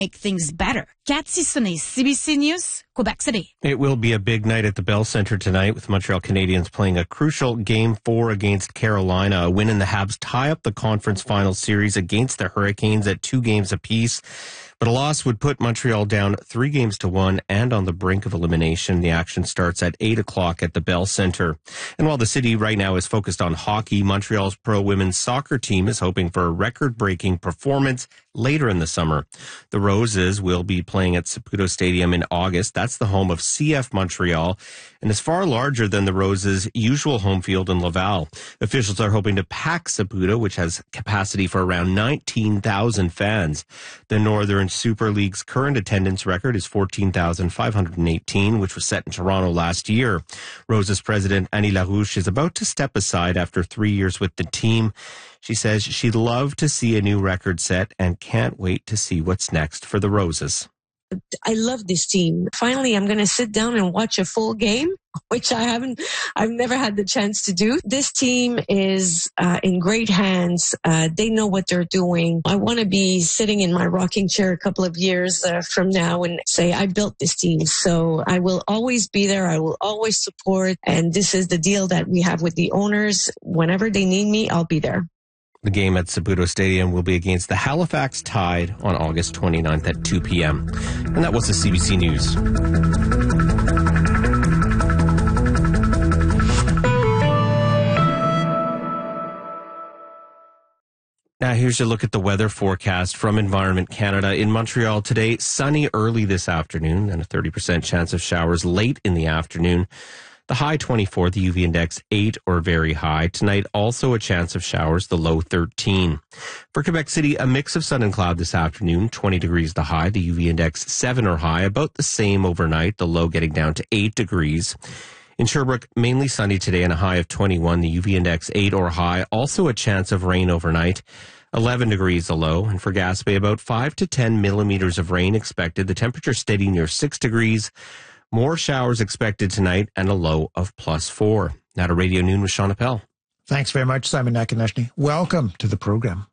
make things better. Cathy Sonnet, CBC News, Quebec City. It will be a big night at the Bell Centre tonight with Montreal Canadiens playing a crucial Game 4 against Carolina. A win in the Habs tie up the conference final series against the Hurricanes at 2 games apiece. But a loss would put Montreal down 3-1 and on the brink of elimination. The action starts at 8 o'clock at the Bell Centre. And while the city right now is focused on hockey, Montreal's pro women's soccer team is hoping for a record-breaking performance later in the summer. The Roses will be playing at Saputo Stadium in August. That's the home of CF Montreal and is far larger than the Roses' usual home field in Laval. Officials are hoping to pack Saputo, which has capacity for around 19,000 fans. The Northern Super League's current attendance record is 14,518, which was set in Toronto last year. Roses president Annie Larouche is about to step aside after 3 years with the team. She says she'd love to see a new record set and can't wait to see what's next for the Roses. I love this team. Finally, I'm going to sit down and watch a full game, which I've never had the chance to do. This team is in great hands. They know what they're doing. I want to be sitting in my rocking chair a couple of years from now and say, I built this team. So I will always be there. I will always support. And this is the deal that we have with the owners. Whenever they need me, I'll be there. The game at Saputo Stadium will be against the Halifax Tide on August 29th at 2 p.m. And that was the CBC News. Now here's a look at the weather forecast from Environment Canada. In Montreal today, sunny early this afternoon and a 30% chance of showers late in the afternoon. The high 24, the UV index 8 or very high. Tonight, also a chance of showers, the low 13. For Quebec City, a mix of sun and cloud this afternoon, 20 degrees the high, the UV index 7 or high, about the same overnight, the low getting down to 8 degrees. In Sherbrooke, mainly sunny today and a high of 21, the UV index 8 or high, also a chance of rain overnight. 11 degrees the low, and for Gaspé, about 5 to 10 millimeters of rain expected, the temperature steady near 6 degrees. More showers expected tonight and a low of +4. Now to Radio Noon with Sean Appel. Thanks very much, Simon Nakaneshny. Welcome to the program.